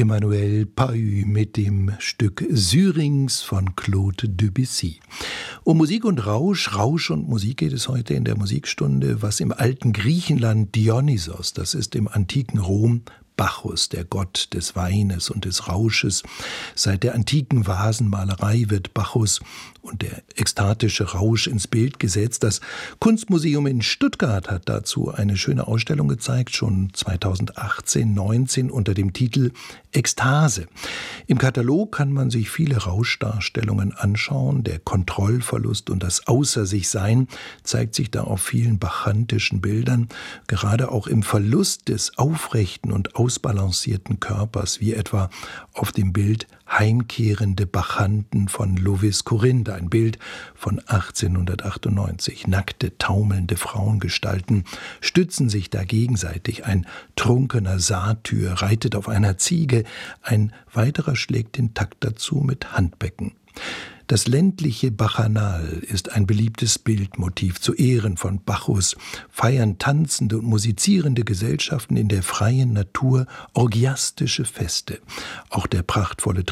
Emmanuel Pahü mit dem Stück Syrinx von Claude Debussy. Um Musik und Rausch und Musik geht es heute in der Musikstunde, was im alten Griechenland Dionysos, das ist im antiken Rom Bacchus, der Gott des Weines und des Rausches. Seit der antiken Vasenmalerei wird Bacchus und der ekstatische Rausch ins Bild gesetzt. Das Kunstmuseum in Stuttgart hat dazu eine schöne Ausstellung gezeigt, schon 2018/19 unter dem Titel Ekstase. Im Katalog kann man sich viele Rauschdarstellungen anschauen. Der Kontrollverlust und das Außer-sich-Sein zeigt sich da auf vielen bacchantischen Bildern, gerade auch im Verlust des aufrechten und ausbalancierten Körpers, wie etwa auf dem Bild Heimkehrende Bacchanten von Lovis Corinth, ein Bild von 1898. Nackte, taumelnde Frauengestalten stützen sich da gegenseitig. Ein trunkener Satyr reitet auf einer Ziege, ein weiterer schlägt den Takt dazu mit Handbecken. Das ländliche Bacchanal ist ein beliebtes Bildmotiv. Zu Ehren von Bacchus feiern tanzende und musizierende Gesellschaften in der freien Natur orgiastische Feste. Auch der prachtvolle